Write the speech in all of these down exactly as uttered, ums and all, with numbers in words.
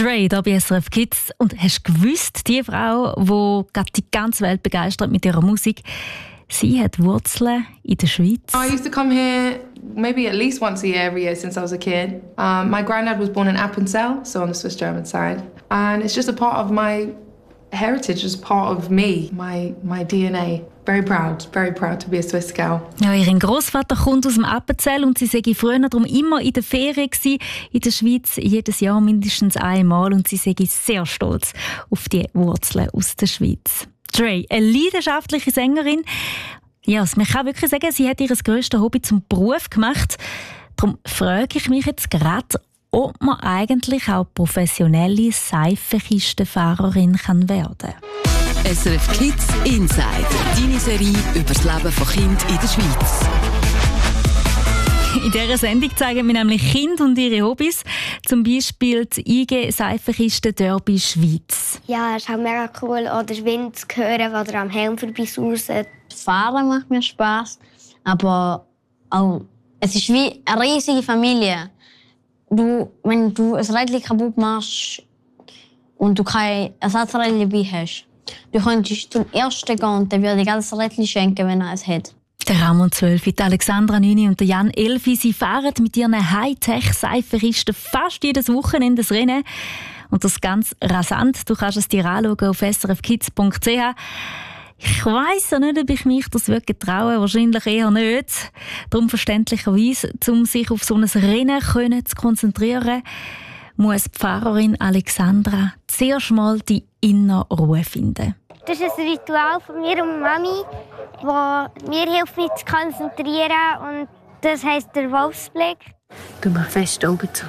Dre, hier bei S R F Kids. Und hast du gewusst, die Frau, die gerade die ganze Welt begeistert mit ihrer Musik, sie hat Wurzeln in der Schweiz? I used to come here maybe at least once a year every year since I was a kid. Um, my granddad was born in Appenzell, so on the Swiss-German side. And it's just a part of my heritage, just part of me, my, my D N A. Very proud, very proud to be a Swiss girl. Ja, ihr Grossvater kommt aus dem Appenzell und sie sei früher darum immer in der Ferien gewesen, in der Schweiz, jedes Jahr mindestens einmal, und sie sei sehr stolz auf die Wurzeln aus der Schweiz. Dre, eine leidenschaftliche Sängerin. Ja, man kann wirklich sagen, sie hat ihr grösstes Hobby zum Beruf gemacht. Darum frage ich mich jetzt gerade, ob man eigentlich auch professionelle Seifenkistenfahrerin kann werden kann. S R F Kids Inside, deine Serie über das Leben von Kindern in der Schweiz. In dieser Sendung zeigen wir nämlich Kinder und ihre Hobbys. Zum Beispiel die I G-Seifenkisten-Derby Schweiz. Ja, es ist auch mega cool, auch den Wind zu hören, der am Helm vorbeisaust. Fahren macht mir Spass, aber auch, es ist wie eine riesige Familie. Du, wenn du ein Rädchen kaputt machst und du kein Ersatzrädchen dabei hast, du könntest zum Ersten gehen und der würde dir das Rädchen schenken, wenn er es hat. Der Ramon zwölf, die Alexandra neun und der Jan elf, sie fahren mit ihren Hightech-Seifenkisten fast jedes Wochenende das Rennen. Und das ganz rasant. Du kannst es dir anschauen auf s r f kids punkt c h. Ich weiss ja nicht, ob ich mich das wirklich traue. Wahrscheinlich eher nicht. Darum verständlicherweise, um sich auf so ein Rennen zu konzentrieren, muss die Fahrerin Alexandra zuerst mal die innere Ruhe finden. Das ist ein Ritual von mir und Mami, das mir hilft, mich zu konzentrieren. Und das heisst der Wolfsblick. Du machst fest die Augen zu.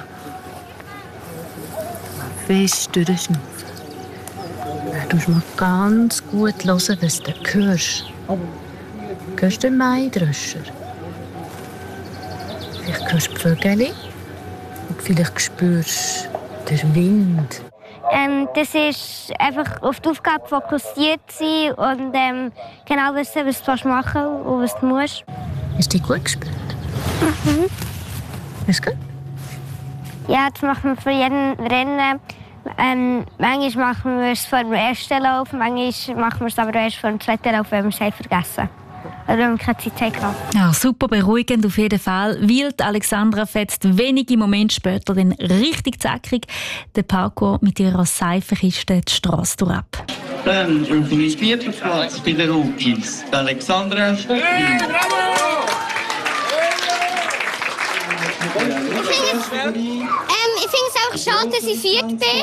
Fest durchschnaufen. Du musst mal ganz gut hören, was du hörst. Hörst du den Maidröscher? Vielleicht hörst du die Vögel. Und vielleicht spürst du den Wind. Ähm, das ist einfach auf die Aufgabe fokussiert sein und ähm, genau wissen, was du machen willst und was du musst. Hast du dich gut gespürt? Mhm. Ist gut? Ja, das machen wir für jeden Rennen. Ähm, manchmal machen wir es vor dem ersten Lauf, manchmal machen wir es aber erst vor dem zweiten Lauf, wenn wir es haben vergessen. Oder wenn wir keine Zeit haben. Ja, super beruhigend auf jeden Fall. Weil die Alexandra fetzt wenige Momente später dann richtig zackig den Parkour mit ihrer Seifenkiste die Strasse durch ab. Dann auf dem vierten Platz bei den Rookies Alexandra. Ich finde es, ähm, ich finde es auch schade, dass ich viert bin.